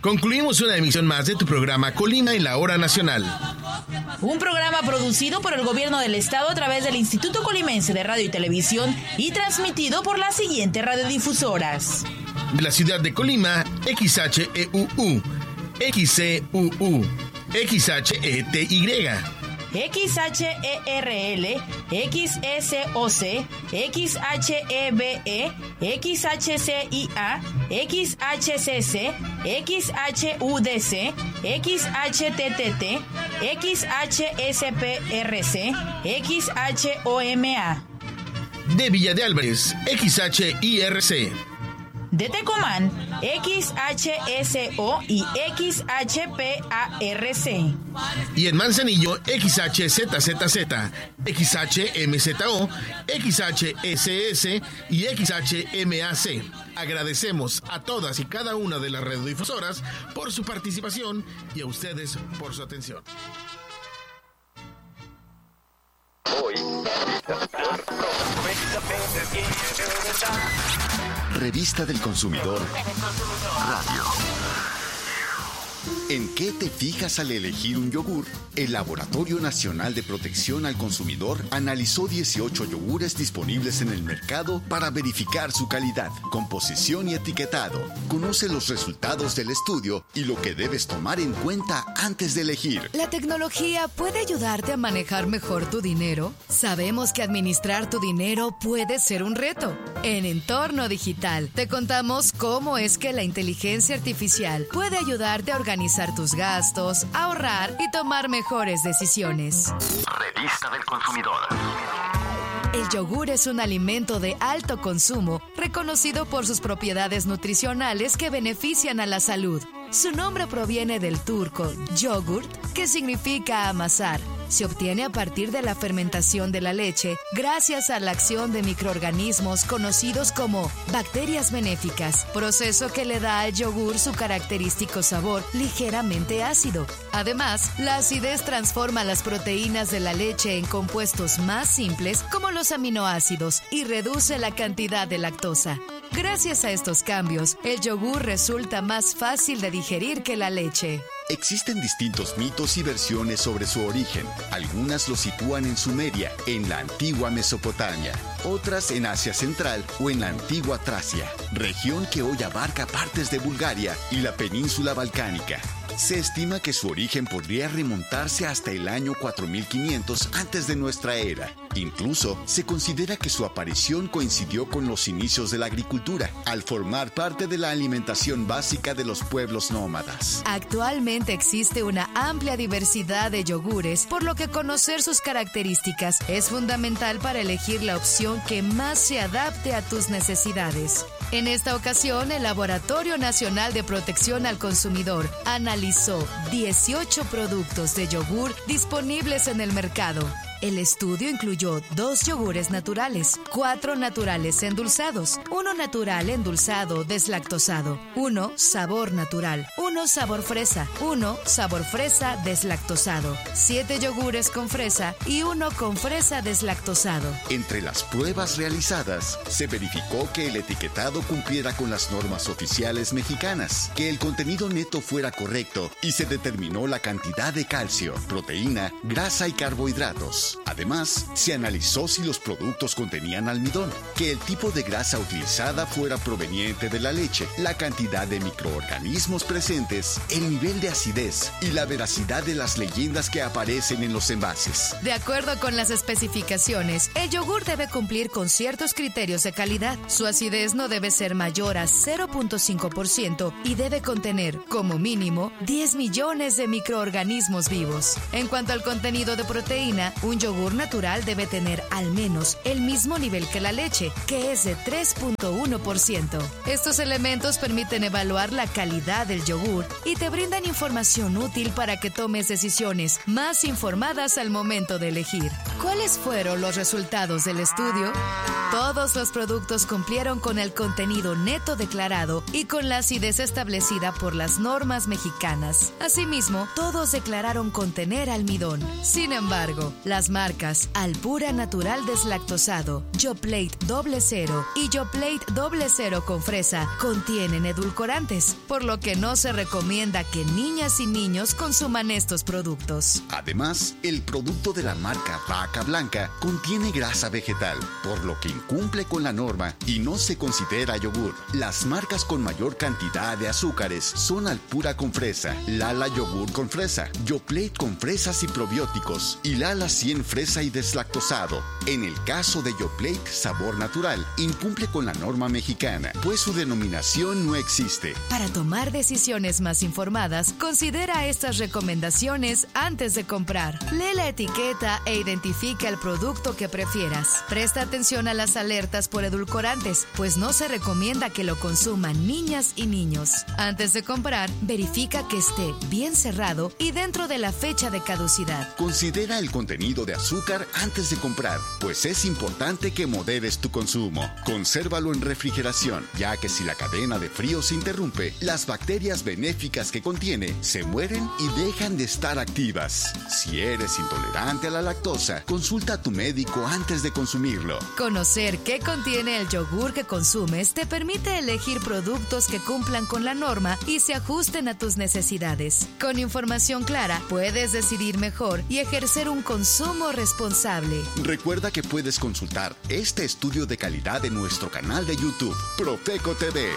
Concluimos una emisión más de tu programa Colima en la Hora Nacional. Un programa producido por el Gobierno del Estado a través del Instituto Colimense de Radio y Televisión y transmitido por las siguientes radiodifusoras. De la ciudad de Colima, XHEUU, XCUU, XHETY, XHERL, XSOC, XHEBE, XHCIA, XHCC, XHUDC, XHTTT, XHSPRC, XHOMA. De Villa de Álvarez, XHIRC. De Tecomán, XHSO y XHPARC. Y en Manzanillo, XHZZZ, XHMZO, XHSS y XHMAC. Agradecemos a todas y cada una de las radiodifusoras por su participación y a ustedes por su atención. Revista del Consumidor Radio. ¿En qué te fijas al elegir un yogur? El Laboratorio Nacional de Protección al Consumidor analizó 18 yogures disponibles en el mercado para verificar su calidad, composición y etiquetado. Conoce los resultados del estudio y lo que debes tomar en cuenta antes de elegir. ¿La tecnología puede ayudarte a manejar mejor tu dinero? Sabemos que administrar tu dinero puede ser un reto. En Entorno Digital te contamos cómo es que la inteligencia artificial puede ayudarte a organizar tus gastos, ahorrar y tomar mejores decisiones. Revista del Consumidor. El yogur es un alimento de alto consumo, reconocido por sus propiedades nutricionales que benefician a la salud. Su nombre proviene del turco yogurt, que significa amasar. Se obtiene a partir de la fermentación de la leche, gracias a la acción de microorganismos conocidos como bacterias benéficas, proceso que le da al yogur su característico sabor ligeramente ácido. Además, la acidez transforma las proteínas de la leche en compuestos más simples, como los aminoácidos, y reduce la cantidad de lactosa. Gracias a estos cambios, el yogur resulta más fácil de digerir que la leche. Existen distintos mitos y versiones sobre su origen. Algunas lo sitúan en Sumeria, en la antigua Mesopotamia. Otras en Asia Central o en la antigua Tracia, región que hoy abarca partes de Bulgaria y la península balcánica. Se estima que su origen podría remontarse hasta el año 4500 antes de nuestra era. Incluso se considera que su aparición coincidió con los inicios de la agricultura, al formar parte de la alimentación básica de los pueblos nómadas. Actualmente existe una amplia diversidad de yogures, por lo que conocer sus características es fundamental para elegir la opción que más se adapte a tus necesidades. En esta ocasión, el Laboratorio Nacional de Protección al Consumidor analizó 18 productos de yogur disponibles en el mercado. El estudio incluyó 2 yogures naturales, 4 naturales endulzados, 1 natural endulzado deslactosado, 1 sabor natural, 1 sabor fresa, 1 sabor fresa deslactosado, 7 yogures con fresa y 1 con fresa deslactosado. Entre las pruebas realizadas, se verificó que el etiquetado cumpliera con las normas oficiales mexicanas, que el contenido neto fuera correcto y se determinó la cantidad de calcio, proteína, grasa y carbohidratos. Además, se analizó si los productos contenían almidón, que el tipo de grasa utilizada fuera proveniente de la leche, la cantidad de microorganismos presentes, el nivel de acidez y la veracidad de las leyendas que aparecen en los envases. De acuerdo con las especificaciones, el yogur debe cumplir con ciertos criterios de calidad. Su acidez no debe ser mayor a 0.5% y debe contener, como mínimo, 10 millones de microorganismos vivos. En cuanto al contenido de proteína, un yogur natural debe tener al menos el mismo nivel que la leche, que es de 3.1%. Estos elementos permiten evaluar la calidad del yogur y te brindan información útil para que tomes decisiones más informadas al momento de elegir. ¿Cuáles fueron los resultados del estudio? Todos los productos cumplieron con el contenido neto declarado y con la acidez establecida por las normas mexicanas. Asimismo, todos declararon contener almidón. Sin embargo, las Las marcas Alpura Natural Deslactosado, Yoplait 00 y Yoplait 00 con fresa contienen edulcorantes, por lo que no se recomienda que niñas y niños consuman estos productos. Además, el producto de la marca Vaca Blanca contiene grasa vegetal, por lo que incumple con la norma y no se considera yogur. Las marcas con mayor cantidad de azúcares son Alpura con fresa, Lala yogur con fresa, Yoplait con fresas y probióticos y Lala 100 fresa y deslactosado. En el caso de Yoplait sabor natural, incumple con la norma mexicana, pues su denominación no existe. Para tomar decisiones más informadas, considera estas recomendaciones antes de comprar. Lee la etiqueta e identifica el producto que prefieras. Presta atención a las alertas por edulcorantes, pues no se recomienda que lo consuman niñas y niños. Antes de comprar, verifica que esté bien cerrado y dentro de la fecha de caducidad. Considera el contenido de azúcar antes de comprar, pues es importante que moderes tu consumo. Consérvalo en refrigeración, ya que si la cadena de frío se interrumpe, las bacterias benéficas que contiene se mueren y dejan de estar activas. Si eres intolerante a la lactosa, consulta a tu médico antes de consumirlo. Conocer qué contiene el yogur que consumes te permite elegir productos que cumplan con la norma y se ajusten a tus necesidades. Con información clara, puedes decidir mejor y ejercer un consumo responsable. Recuerda que puedes consultar este estudio de calidad en nuestro canal de YouTube, Profeco TV.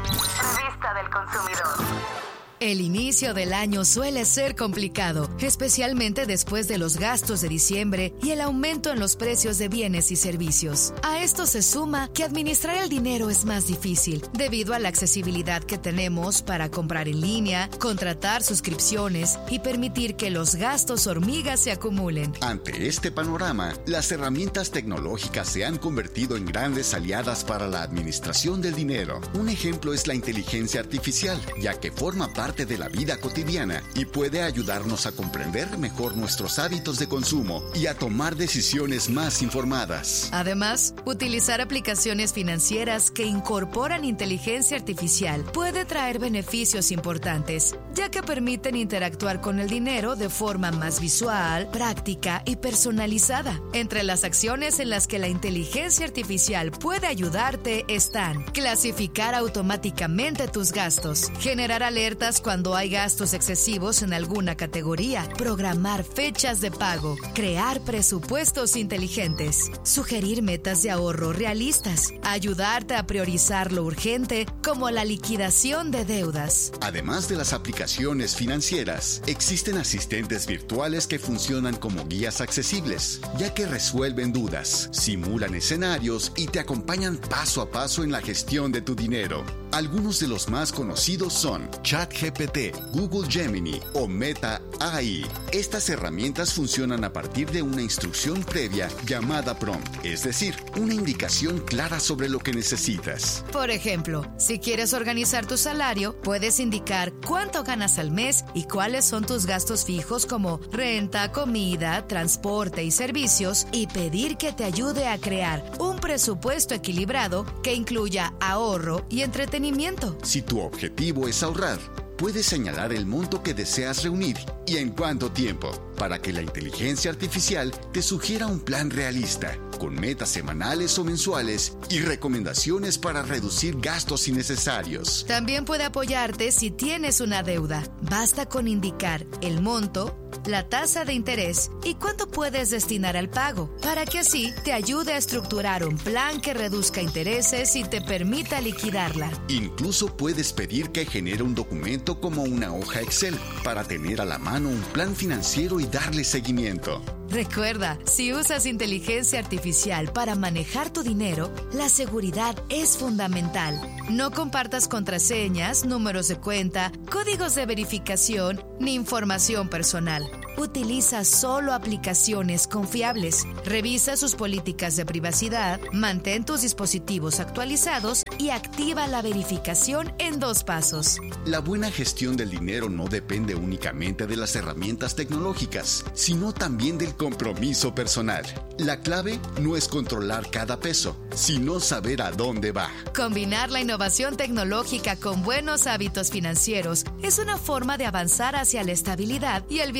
Revista del Consumidor. El inicio del año suele ser complicado, especialmente después de los gastos de diciembre y el aumento en los precios de bienes y servicios. A esto se suma que administrar el dinero es más difícil, debido a la accesibilidad que tenemos para comprar en línea, contratar suscripciones y permitir que los gastos hormigas se acumulen. Ante este panorama, las herramientas tecnológicas se han convertido en grandes aliadas para la administración del dinero. Un ejemplo es la inteligencia artificial, ya que forma parte de la vida cotidiana y puede ayudarnos a comprender mejor nuestros hábitos de consumo y a tomar decisiones más informadas. Además, utilizar aplicaciones financieras que incorporan inteligencia artificial puede traer beneficios importantes, ya que permiten interactuar con el dinero de forma más visual, práctica y personalizada. Entre las acciones en las que la inteligencia artificial puede ayudarte están: clasificar automáticamente tus gastos, generar alertas cuando hay gastos excesivos en alguna categoría, programar fechas de pago, crear presupuestos inteligentes, sugerir metas de ahorro realistas, ayudarte a priorizar lo urgente como la liquidación de deudas. Además de las aplicaciones financieras, existen asistentes virtuales que funcionan como guías accesibles, ya que resuelven dudas, simulan escenarios y te acompañan paso a paso en la gestión de tu dinero. Algunos de los más conocidos son ChatGPT, Google Gemini o Meta AI. Estas herramientas funcionan a partir de una instrucción previa llamada prompt, es decir, una indicación clara sobre lo que necesitas. Por ejemplo, si quieres organizar tu salario, puedes indicar cuánto ganas al mes y cuáles son tus gastos fijos como renta, comida, transporte y servicios, y pedir que te ayude a crear un presupuesto equilibrado que incluya ahorro y entretenimiento. Si tu objetivo es ahorrar, puedes señalar el monto que deseas reunir y en cuánto tiempo, para que la inteligencia artificial te sugiera un plan realista, con metas semanales o mensuales y recomendaciones para reducir gastos innecesarios. También puede apoyarte si tienes una deuda. Basta con indicar el monto, la tasa de interés y cuánto puedes destinar al pago, para que así te ayude a estructurar un plan que reduzca intereses y te permita liquidarla. Incluso puedes pedir que genere un documento como una hoja Excel para tener a la mano un plan financiero y darle seguimiento. Recuerda, si usas inteligencia artificial para manejar tu dinero, la seguridad es fundamental. No compartas contraseñas, números de cuenta, códigos de verificación ni información personal. Utiliza solo aplicaciones confiables. Revisa sus políticas de privacidad, mantén tus dispositivos actualizados y activa la verificación en 2 pasos. La buena gestión del dinero no depende únicamente de las herramientas tecnológicas, sino también del compromiso personal. La clave no es controlar cada peso, sino saber a dónde va. Combinar la innovación tecnológica con buenos hábitos financieros es una forma de avanzar hacia la estabilidad y el bienestar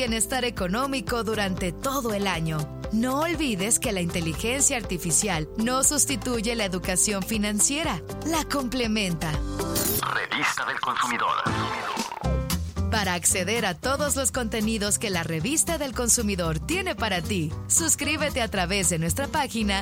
bienestar económico durante todo el año. No olvides que la inteligencia artificial no sustituye la educación financiera, la complementa. Revista del Consumidor. Para acceder a todos los contenidos que la Revista del Consumidor tiene para ti, suscríbete a través de nuestra página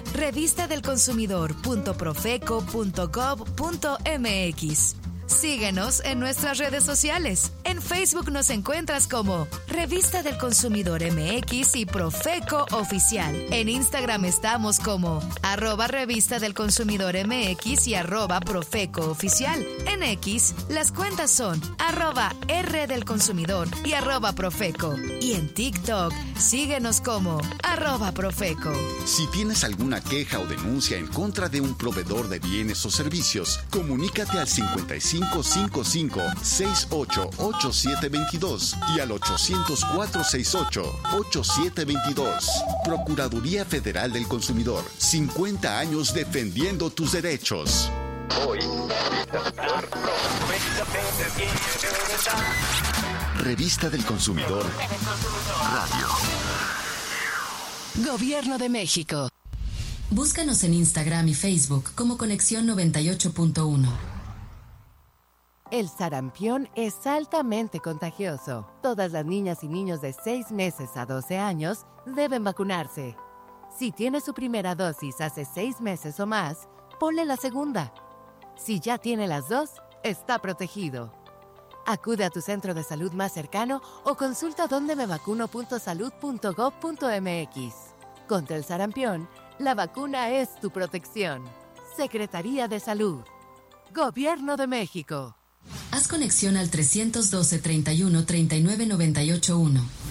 revistadelconsumidor.profeco.gov.mx. Síguenos en nuestras redes sociales. En Facebook nos encuentras como Revista del Consumidor MX y Profeco Oficial. En Instagram estamos como @Revista del Consumidor MX y @Profeco Oficial. En X, las cuentas son @R del Consumidor y @Profeco. Y en TikTok, síguenos como @Profeco. Si tienes alguna queja o denuncia en contra de un proveedor de bienes o servicios, comunícate al 5555-688722 y al 800-468-8722. Procuraduría Federal del Consumidor. 50 años defendiendo tus derechos. Hoy, Revista del Consumidor. Radio. Gobierno de México. Búscanos en Instagram y Facebook como Conexión 98.1. El sarampión es altamente contagioso. Todas las niñas y niños de 6 meses a 12 años deben vacunarse. Si tiene su primera dosis hace 6 meses o más, ponle la segunda. Si ya tiene las dos, está protegido. Acude a tu centro de salud más cercano o consulta dondemevacuno.salud.gov.mx. Contra el sarampión, la vacuna es tu protección. Secretaría de Salud. Gobierno de México. Haz conexión al 312-31-3998-1.